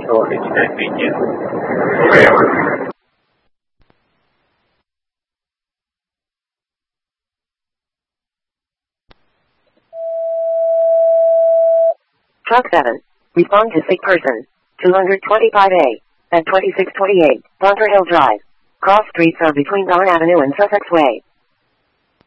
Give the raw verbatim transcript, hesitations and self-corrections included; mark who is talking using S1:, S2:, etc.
S1: Storage and Media.
S2: Truck seven. Respond to sick person. two twenty-five A. At twenty-six twenty-eight, Bunker Hill Drive. Cross streets are between Don Avenue and Sussex Way.